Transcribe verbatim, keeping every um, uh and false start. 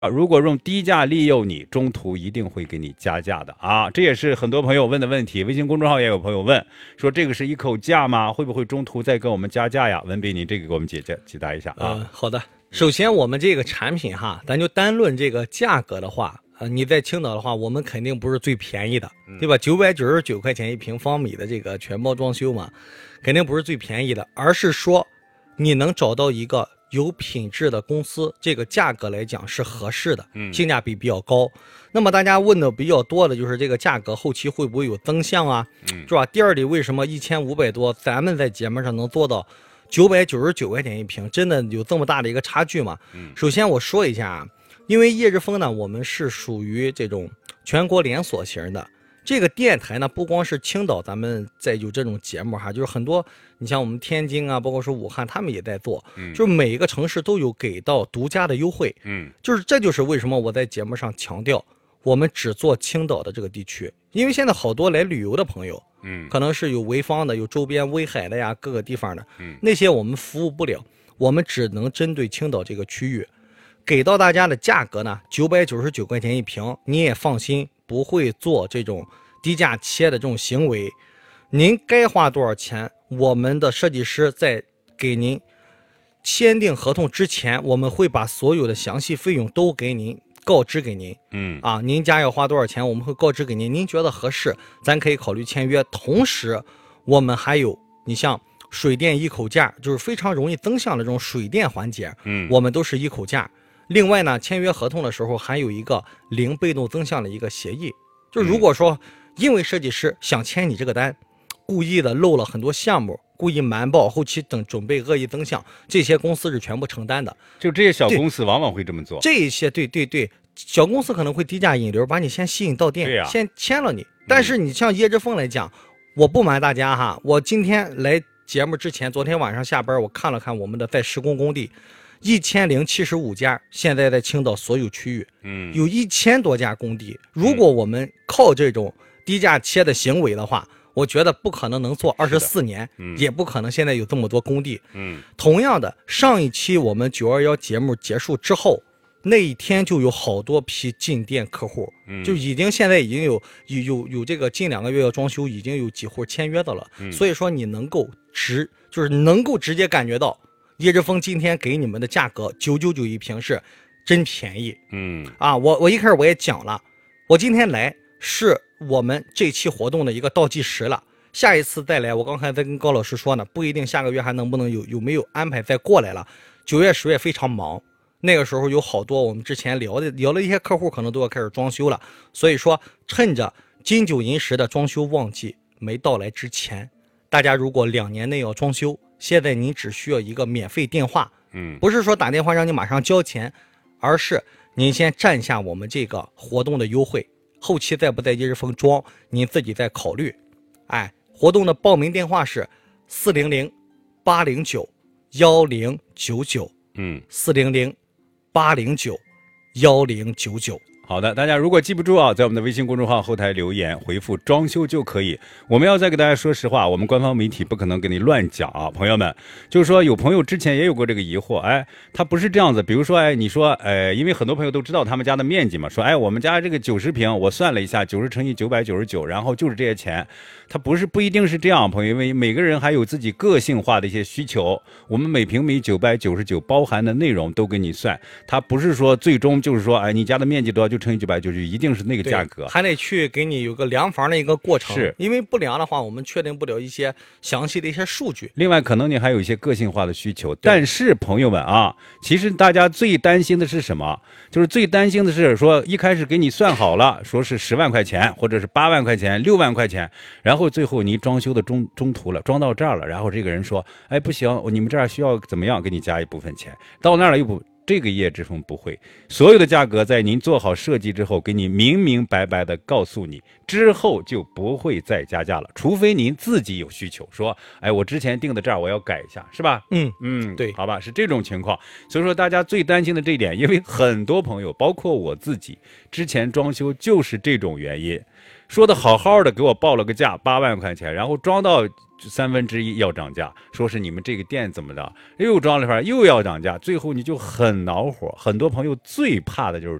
啊，如果用低价利诱你，中途一定会给你加价的啊！这也是很多朋友问的问题。微信公众号也有朋友问，说这个是一口价吗？会不会中途再给我们加价呀？文斌，你这个给我们解解解答一下啊。 呃、好的，首先我们这个产品哈，咱就单论这个价格的话，呃，你在青岛的话，我们肯定不是最便宜的，对吧？九百九十九块钱一平方米的这个全包装修嘛，肯定不是最便宜的，而是说你能找到一个有品质的公司，这个价格来讲是合适的，性价比比较高。嗯、那么大家问的比较多的就是这个价格后期会不会有增项啊？嗯、是吧？第二里为什么一千五百多，咱们在节目上能做到九百九十九块钱一平，真的有这么大的一个差距吗？嗯、首先我说一下啊，因为叶之峰呢，我们是属于这种全国连锁型的。这个电台呢，不光是青岛，咱们在有这种节目哈，就是很多，你像我们天津啊，包括说武汉，他们也在做，嗯，就是每一个城市都有给到独家的优惠，嗯，就是这就是为什么我在节目上强调，我们只做青岛的这个地区，因为现在好多来旅游的朋友，嗯，可能是有潍坊的，有周边威海的呀，各个地方的，嗯，那些我们服务不了，我们只能针对青岛这个区域，给到大家的价格呢，九百九十九块钱一平，你也放心。不会做这种低价切的这种行为，您该花多少钱，我们的设计师在给您签订合同之前，我们会把所有的详细费用都给您告知给您。嗯啊，您家要花多少钱，我们会告知给您。您觉得合适，咱可以考虑签约。同时，我们还有你像水电一口价，就是非常容易增项的这种水电环节，嗯，我们都是一口价。另外呢，签约合同的时候还有一个零被动增项的一个协议，就如果说因为设计师想签你这个单，故意的漏了很多项目，故意瞒报，后期等准备恶意增项，这些公司是全部承担的。 就这些小公司往往会这么做。 这些对对对，小公司可能会低价引流，把你先吸引到店，啊、先签了你。但是你像叶之峰来讲，我不瞒大家哈，我今天来节目之前，昨天晚上下班我看了看我们的在施工工地。一千零七十五家，现在在青岛所有区域，嗯，有一千多家工地。如果我们靠这种低价切的行为的话，我觉得不可能能做二十四年，嗯，也不可能现在有这么多工地。嗯，同样的，上一期我们九二一节目结束之后，那一天就有好多批进店客户，嗯，就已经现在已经有有有有这个近两个月要装修，已经有几户签约的了。嗯，所以说你能够直就是能够直接感觉到。叶之峰今天给你们的价格九九九一平是真便宜，嗯啊，我我一开始我也讲了，我今天来是我们这期活动的一个倒计时了，下一次再来，我刚才在跟高老师说呢，不一定下个月还能不能有有没有安排再过来了。九月十月非常忙，那个时候有好多我们之前聊的聊了一些客户可能都要开始装修了，所以说趁着金九银十的装修旺季没到来之前，大家如果两年内要装修。现在你只需要一个免费电话，嗯，不是说打电话让你马上交钱，而是您先占下我们这个活动的优惠，后期在不在叶之峰装，您自己再考虑。哎，活动的报名电话是四零零八零九幺零九九，嗯，四零零八零九幺零九九。 好的，大家如果记不住啊，在我们的微信公众号后台留言回复装修就可以。我们要再给大家说实话，我们官方媒体不可能给你乱讲啊，朋友们。就是说有朋友之前也有过这个疑惑，哎，他不是这样子，比如说哎，你说哎，因为很多朋友都知道他们家的面积嘛，说哎，我们家这个九十平，我算了一下，九十乘以九百九十九，然后就是这些钱。他不是不一定是这样，朋友，因为每个人还有自己个性化的一些需求。我们每平米九百九十九包含的内容都给你算，他不是说最终就是说哎，你家的面积多少就乘以九百九十九，一定是那个价格， 还得去给你有个量房的一个过程。 是， 因为不量的话，我们确定不了一些详细的一些数据。 另外，可能你还有一些个性化的需求。但是朋友们啊，其实大家最担心的是什么？就是最担心的是说，一开始给你算好了，说是十万块钱，或者是八万块钱、六万块钱，然后最后你装修的中中途了，装到这儿了，然后这个人说，哎，不行，你们这儿需要怎么样，给你加一部分钱，到那儿了又不。这个叶之峰不会，所有的价格在您做好设计之后，给你明明白白的告诉你，之后就不会再加价了，除非您自己有需求，说，哎，我之前定的这儿我要改一下，是吧？ 嗯嗯， 对， 好吧，是这种情况。所以说大家最担心的这一点，因为很多朋友，包括我自己，之前装修就是这种原因。 说的好好的给我报了个价八万块钱，然后装到三分之一要涨价，说是你们这个店怎么的，又装了一份又要涨价，最后你就很恼火。很多朋友最怕的就是